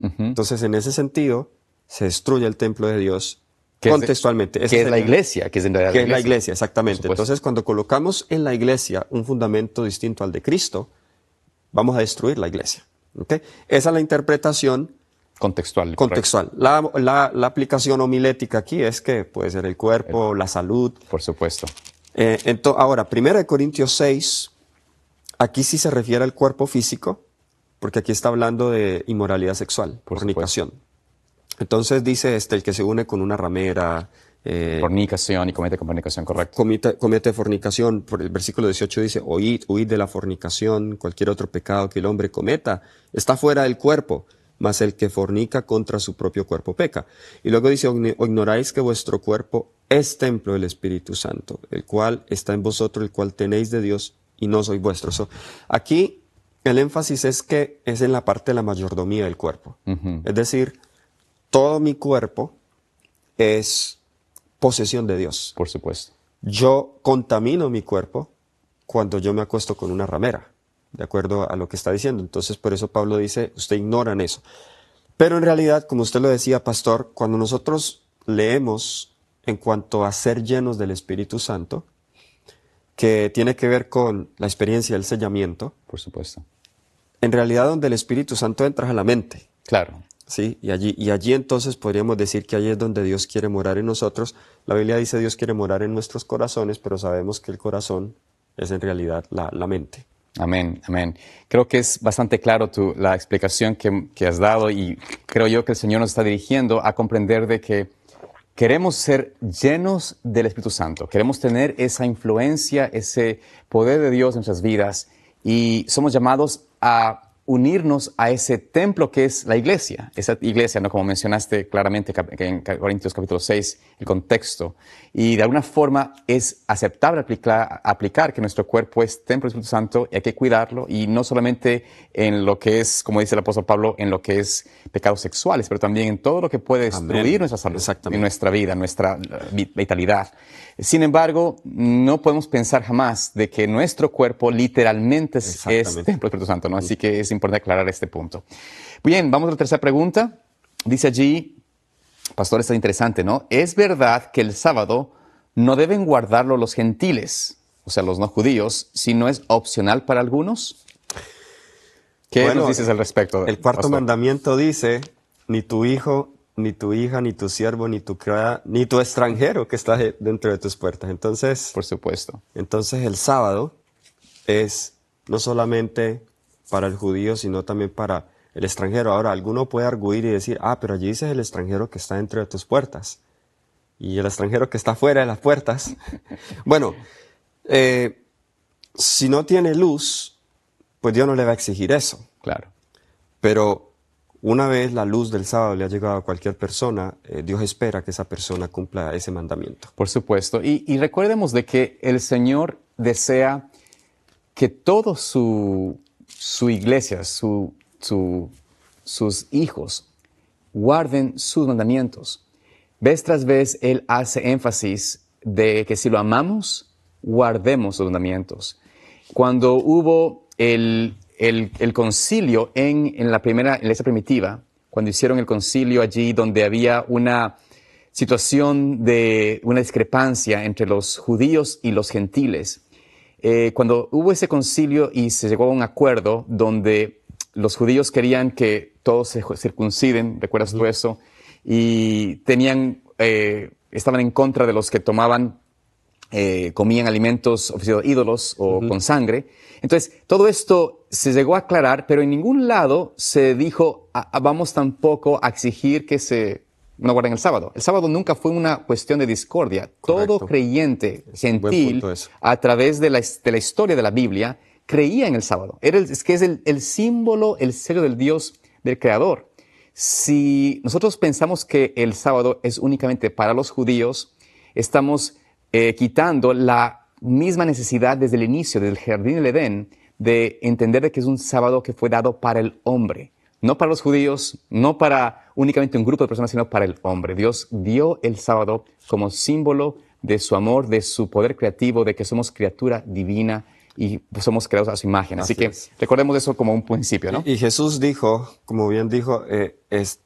Entonces, en ese sentido, se destruye el templo de Dios Que contextualmente. es la iglesia, que es en realidad que es la iglesia, exactamente. Por supuesto. Entonces, cuando colocamos en la iglesia un fundamento distinto al de Cristo, vamos a destruir la iglesia. ¿Ok? Esa es la interpretación Contextual. contextual. La aplicación homilética aquí es que puede ser el cuerpo, la salud. Por supuesto. Ahora, 1 Corintios 6, aquí sí se refiere al cuerpo físico, porque aquí está hablando de inmoralidad sexual, fornicación. Entonces dice el que se une con una ramera, Fornicación y comete fornicación, correcto. comete fornicación. Por el versículo 18 dice, huid de la fornicación, cualquier otro pecado que el hombre cometa está fuera del cuerpo, mas el que fornica contra su propio cuerpo peca. Y luego dice, ¿o ignoráis que vuestro cuerpo es templo del Espíritu Santo, el cual está en vosotros, el cual tenéis de Dios y no sois vuestros? Aquí el énfasis es que es en la parte de la mayordomía del cuerpo. Es decir, todo mi cuerpo es posesión de Dios. Por supuesto. Yo contamino mi cuerpo cuando yo me acuesto con una ramera, de acuerdo a lo que está diciendo. Entonces, por eso Pablo dice, usted ignoran eso. Pero en realidad, como usted lo decía, pastor, cuando nosotros leemos en cuanto a ser llenos del Espíritu Santo, que tiene que ver con la experiencia del sellamiento, Por supuesto. en realidad donde el Espíritu Santo entra a la mente. Claro. Sí, y allí entonces podríamos decir que allí es donde Dios quiere morar en nosotros. La Biblia dice Dios quiere morar en nuestros corazones, pero sabemos que el corazón es en realidad la mente. Amén, amén. Creo que es bastante claro la explicación que has dado y creo yo que el Señor nos está dirigiendo a comprender de que queremos ser llenos del Espíritu Santo. Queremos tener esa influencia, ese poder de Dios en nuestras vidas y somos llamados a unirnos a ese templo que es la iglesia. Esa iglesia, ¿no? Como mencionaste claramente en Corintios capítulo 6, el contexto. Y de alguna forma es aceptable aplicar que nuestro cuerpo es templo del Espíritu Santo y hay que cuidarlo. Y no solamente en lo que es, como dice el apóstol Pablo, en lo que es pecados sexuales, pero también en todo lo que puede destruir nuestra salud, en nuestra vida, nuestra vitalidad. Sin embargo, no podemos pensar jamás de que nuestro cuerpo literalmente es templo del Espíritu Santo, ¿no? Así que es importante aclarar este punto. Bien, vamos a la tercera pregunta. Dice allí, pastor, esto es interesante, ¿no? ¿Es verdad que el sábado no deben guardarlo los gentiles, o sea, los no judíos, si no es opcional para algunos? ¿Qué nos dices al respecto? El cuarto pastor? mandamiento dice, ni tu hijo, ni tu hija, ni tu siervo, ni tu criada, ni tu extranjero que está dentro de tus puertas. Entonces, por supuesto. Entonces el sábado es no solamente para el judío, sino también para el extranjero. Ahora, alguno puede arguir y decir, pero allí dice el extranjero que está dentro de tus puertas y el extranjero que está fuera de las puertas. Bueno, si no tiene luz, pues Dios no le va a exigir eso. Claro. Pero una vez la luz del sábado le ha llegado a cualquier persona, Dios espera que esa persona cumpla ese mandamiento. Por supuesto. Y recordemos de que el Señor desea que todo su iglesia, sus hijos, guarden sus mandamientos. Vez tras vez, Él hace énfasis de que si lo amamos, guardemos sus mandamientos. Cuando hubo el concilio en la primera iglesia primitiva, cuando hicieron el concilio allí donde había una situación de una discrepancia entre los judíos y los gentiles, cuando hubo ese concilio y se llegó a un acuerdo donde los judíos querían que todos se circunciden, ¿recuerdas tú eso? Y estaban en contra de los que comían alimentos ofrecidos a ídolos o con sangre. Entonces, todo esto se llegó a aclarar, pero en ningún lado se dijo, vamos tampoco a exigir que no guarden el sábado. El sábado nunca fue una cuestión de discordia. Correcto. Todo creyente gentil, a través de la historia de la Biblia, creía en el sábado. Es el símbolo, el sello del Dios, del Creador. Si nosotros pensamos que el sábado es únicamente para los judíos, estamos quitando la misma necesidad desde el inicio del jardín del Edén de entender de que es un sábado que fue dado para el hombre. No para los judíos, no para únicamente un grupo de personas, sino para el hombre. Dios dio el sábado como símbolo de su amor, de su poder creativo, de que somos criatura divina y pues, somos creados a su imagen. Así Así que es. recordemos eso como un principio, ¿no? Y Jesús dijo, como bien dijo,